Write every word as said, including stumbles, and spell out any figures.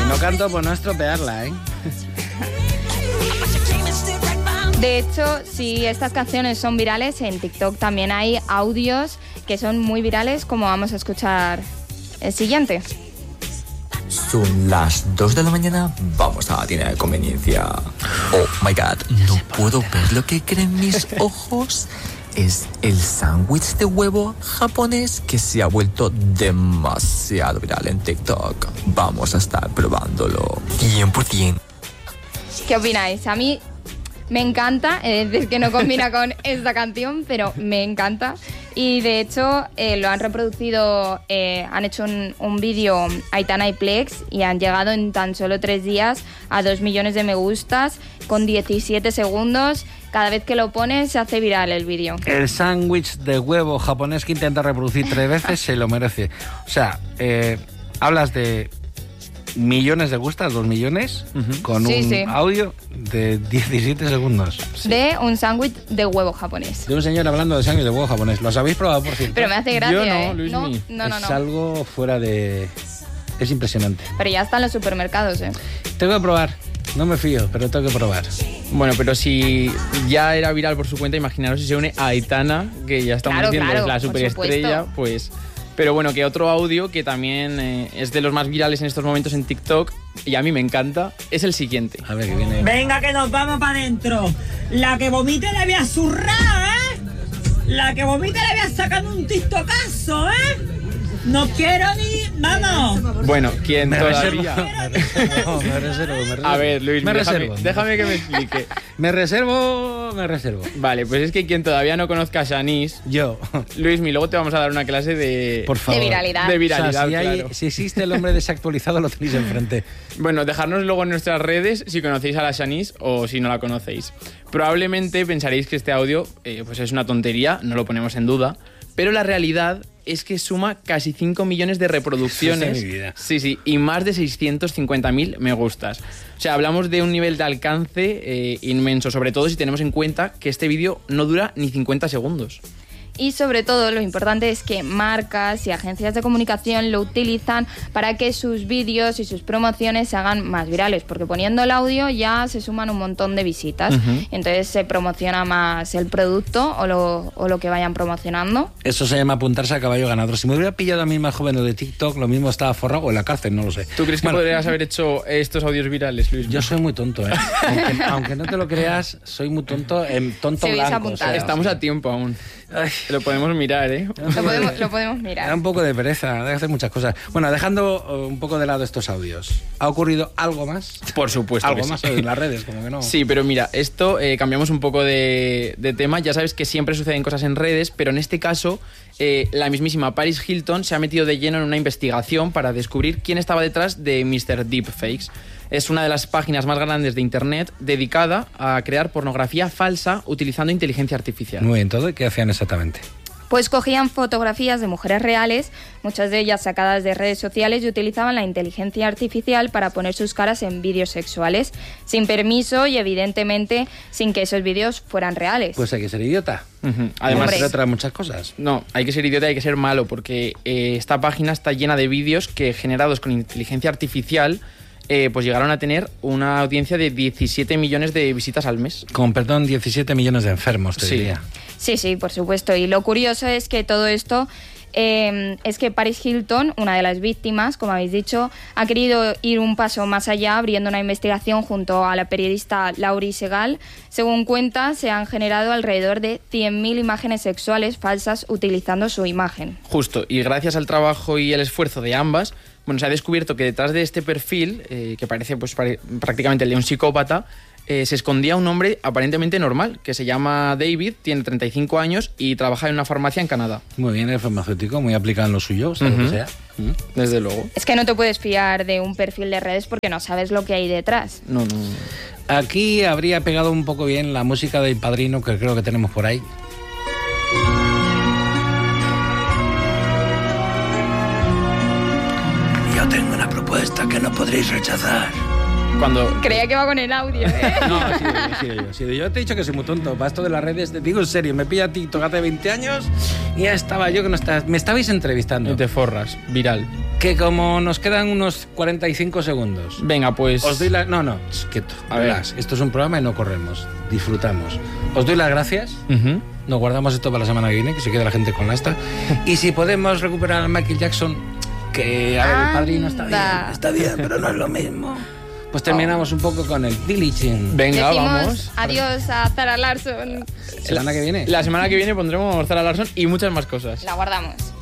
no canto por no estropearla, ¿eh? De hecho, si estas canciones son virales, en TikTok también hay audios que son muy virales, como vamos a escuchar el siguiente. Son las dos de la mañana, vamos a la tienda de conveniencia. Oh my god, no puedo ver lo que creen mis ojos. Es el sándwich de huevo japonés que se ha vuelto demasiado viral en TikTok. Vamos a estar probándolo cien por ciento. ¿Qué opináis? A mí me encanta, es decir, que no combina con esta canción, pero me encanta. Y de hecho eh, lo han reproducido, eh, han hecho un, un vídeo Aitana y Plex y han llegado en tan solo tres días a dos millones de me gustas con diecisiete segundos. Cada vez que lo pones se hace viral el vídeo. El sándwich de huevo japonés que intenta reproducir tres veces se lo merece. O sea, eh, hablas de millones de gustas, dos millones, uh-huh. con sí, un sí. audio de diecisiete segundos. Sí. De un sándwich de huevo japonés. De un señor hablando de sándwich de huevo japonés. ¿Los habéis probado, por cierto? Pero me hace gracia, Yo no, ¿eh? Luis No, no, no, no, es no. algo fuera de... Es impresionante. Pero ya está en los supermercados, ¿eh? Tengo que probar. No me fío, pero tengo que probar. Bueno, pero si ya era viral por su cuenta, imaginaros si se une a Aitana, que ya estamos claro, diciendo claro, es la superestrella, pues... Pero bueno, que otro audio que también eh, es de los más virales en estos momentos en TikTok, y a mí me encanta, es el siguiente. A ver, que viene... Venga, que nos vamos para adentro. La que vomite le voy a zurrar, ¿eh? La que vomite le voy a sacar un tiktokazo, ¿eh? No quiero ni... ¡Vamos! Bueno, ¿quién me todavía? Reservo, me reservo, me reservo, me reservo. A ver, Luis, me déjame, reservo. déjame que me explique. Me reservo, me reservo. Vale, pues es que quien todavía no conozca a Shanice... Yo. Luismi, luego te vamos a dar una clase de... Por favor. De viralidad. De viralidad, o sea, si, hay, claro. si existe el hombre desactualizado, lo tenéis enfrente. Bueno, dejadnos luego en nuestras redes si conocéis a la Shanice o si no la conocéis. Probablemente pensaréis que este audio eh, pues es una tontería, no lo ponemos en duda, pero la realidad es que suma casi cinco millones de reproducciones. Eso es mi vida. Sí, sí, y más de seiscientos cincuenta mil me gustas. O sea, hablamos de un nivel de alcance eh, inmenso, sobre todo si tenemos en cuenta que este vídeo no dura ni cincuenta segundos. Y sobre todo lo importante es que marcas y agencias de comunicación lo utilizan para que sus vídeos y sus promociones se hagan más virales, porque poniendo el audio ya se suman un montón de visitas. Uh-huh. Entonces se promociona más el producto o lo, o lo que vayan promocionando. Eso se llama apuntarse a caballo ganador. Si me hubiera pillado a mí más joven de TikTok, lo mismo estaba forrado o en la cárcel, no lo sé. ¿Tú crees que bueno, podrías haber hecho estos audios virales, Luis? Yo soy muy tonto, ¿eh? aunque, aunque no te lo creas, soy muy tonto, en tonto blanco. O sea, estamos a tiempo aún. Ay, lo podemos mirar, ¿eh? Lo podemos, lo podemos mirar. Da un poco de pereza, de hacer muchas cosas. Bueno, dejando un poco de lado estos audios, ¿ha ocurrido algo más? Por supuesto. Algo que más sí. en las redes, como que no. Sí, pero mira, esto eh, cambiamos un poco de, de tema. Ya sabes que siempre suceden cosas en redes, pero en este caso eh, la mismísima Paris Hilton se ha metido de lleno en una investigación para descubrir quién estaba detrás de míster Deepfakes. Es una de las páginas más grandes de Internet dedicada a crear pornografía falsa utilizando inteligencia artificial. Muy bien, ¿todo? ¿Qué hacían exactamente? Pues cogían fotografías de mujeres reales, muchas de ellas sacadas de redes sociales, y utilizaban la inteligencia artificial para poner sus caras en vídeos sexuales, sin permiso y evidentemente sin que esos vídeos fueran reales. Pues hay que ser idiota. Uh-huh. Además, se trata de muchas cosas. No, hay que ser idiota y hay que ser malo, porque eh, esta página está llena de vídeos que, generados con inteligencia artificial, Eh, pues llegaron a tener una audiencia de diecisiete millones de visitas al mes. Con, perdón, diecisiete millones de enfermos, te sí. diría. Sí, sí, por supuesto. Y lo curioso es que todo esto eh, es que Paris Hilton, una de las víctimas, como habéis dicho, ha querido ir un paso más allá, abriendo una investigación junto a la periodista Laurie Segal. Según cuenta, se han generado alrededor de cien mil imágenes sexuales falsas utilizando su imagen. Justo, y gracias al trabajo y el esfuerzo de ambas, bueno, se ha descubierto que detrás de este perfil, eh, que parece pues prácticamente el de un psicópata, eh, se escondía un hombre aparentemente normal, que se llama David, tiene treinta y cinco años y trabaja en una farmacia en Canadá. Muy bien, el farmacéutico, muy aplicado en lo suyo, sea uh-huh. lo que sea. Uh-huh. Desde luego. Es que no te puedes fiar de un perfil de redes porque no sabes lo que hay detrás. No, no. Aquí habría pegado un poco bien la música del Padrino, que creo que tenemos por ahí. Yo tengo una propuesta que no podréis rechazar. cuando... Creía que iba con el audio, ¿eh? No, sí, sí, yo, sí, yo te he dicho que soy muy tonto. Para esto de las redes, te digo en serio, me pilla TikTok hace veinte años y ya estaba yo que no estaba... Me estabais entrevistando. Y te forras, viral. Que como nos quedan unos cuarenta y cinco segundos. Venga, pues... Os doy la... No, no, quieto. A ver, esto es un programa y no corremos. Disfrutamos. Os doy las gracias. Uh-huh. Nos guardamos esto para la semana que viene, que se quede la gente con la esta. Y si podemos recuperar a Michael Jackson, que a ver, el Padrino está bien, está bien, pero no es lo mismo. Pues terminamos un poco con el Billie Jean. Venga, Decimos vamos. adiós a Zara Larsson. ¿Semana que viene? La semana que viene pondremos Zara Larsson y muchas más cosas. La guardamos.